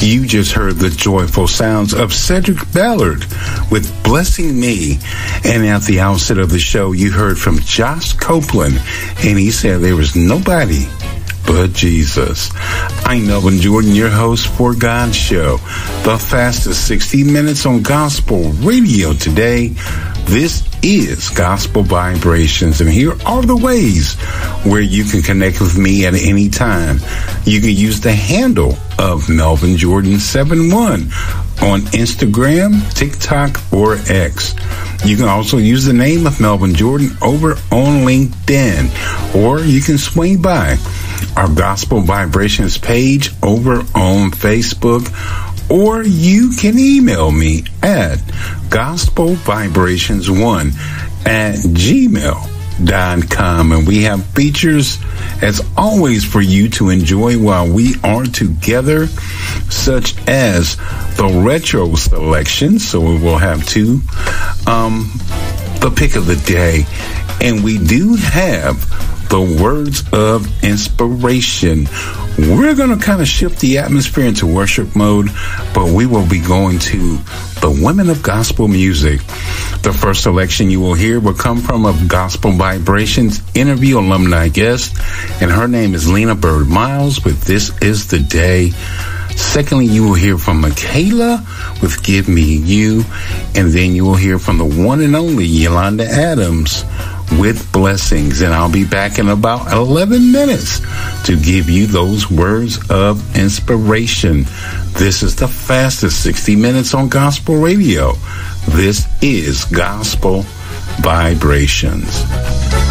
You just heard the joyful sounds of Cedric Ballard with Blessing Me. And at the outset of the show, you heard from Josh Copeland, and he said there was nobody but Jesus. I'm Melvin Jordan, your host for God's Show, the fastest 60 minutes on gospel radio today. This is Gospel Vibrations, and here are the ways where you can connect with me at any time. You can use the handle of Melvin Jordan 71 on Instagram, TikTok, or X. You can also use the name of Melvin Jordan over on LinkedIn, or you can swing by our Gospel Vibrations page over on Facebook, or you can email me at gospelvibrations1@gmail.com. And we have features, as always, for you to enjoy while we are together, such as the retro selection. So we will have two, the pick of the day, and we do have the words of inspiration. We're going to kind of shift the atmosphere into worship mode, but we will be going to the Women of Gospel Music. The first selection you will hear will come from a Gospel Vibrations interview alumni guest, and her name is Lena Bird Miles with This Is the Day. Secondly, you will hear from Michaela with Give Me You, and then you will hear from the one and only Yolanda Adams with Blessings. And I'll be back in about 11 minutes to give you those words of inspiration. This is the fastest 60 minutes on gospel radio. This is Gospel Vibrations.